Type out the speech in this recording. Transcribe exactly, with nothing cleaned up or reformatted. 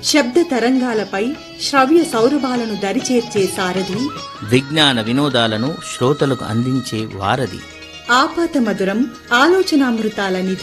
శబ్ద తరంగాలపై శ్రవ్య సౌరభాలను దరిచేర్చే సారథి, విజ్ఞాన వినోదాలను శ్రోతలకు అందించే వారధి, ఆపాత మధురం ఆలోచనామృతాల నిధి.